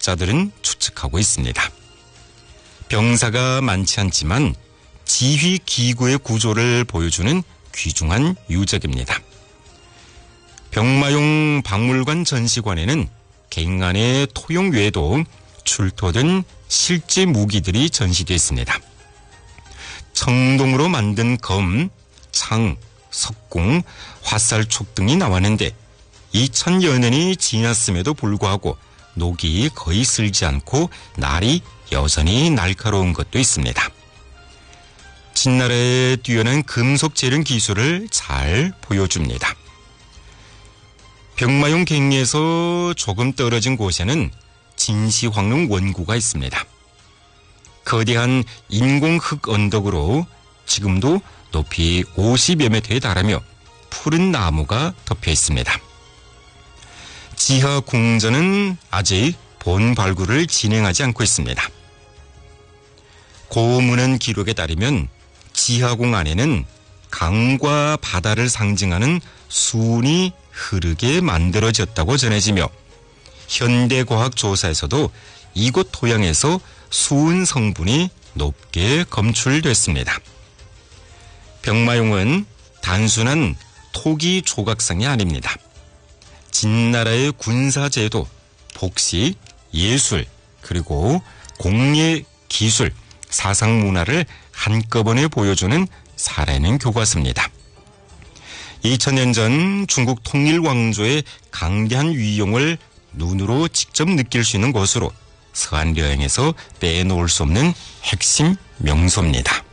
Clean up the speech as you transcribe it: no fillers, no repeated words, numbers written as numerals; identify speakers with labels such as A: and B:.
A: 학자들은 추측하고 있습니다. 병사가 많지 않지만 지휘 기구의 구조를 보여주는 귀중한 유적입니다. 병마용 박물관 전시관에는 갱안의 토용 외에도 출토된 실제 무기들이 전시되어 있습니다. 청동으로 만든 검, 창, 석궁, 화살촉 등이 나왔는데 2000여 년이 지났음에도 불구하고 녹이 거의 슬지 않고 날이 여전히 날카로운 것도 있습니다. 진나라의 뛰어난 금속 재련 기술을 잘 보여줍니다. 병마용 갱리에서 조금 떨어진 곳에는 진시황릉 원구가 있습니다. 거대한 인공 흙 언덕으로 지금도 높이 50여 미터에 달하며 푸른 나무가 덮여 있습니다. 지하 궁전은 아직 본 발굴을 진행하지 않고 있습니다. 고문헌 기록에 따르면 지하궁 안에는 강과 바다를 상징하는 수운이 흐르게 만들어졌다고 전해지며 현대과학 조사에서도 이곳 토양에서 수은 성분이 높게 검출됐습니다. 병마용은 단순한 토기 조각상이 아닙니다. 진나라의 군사제도, 복시, 예술, 그리고 공예, 기술, 사상 문화를 한꺼번에 보여주는 살아있는 교과서입니다. 2000년 전 중국 통일왕조의 강대한 위용을 눈으로 직접 느낄 수 있는 곳으로 서안여행에서 빼놓을 수 없는 핵심 명소입니다.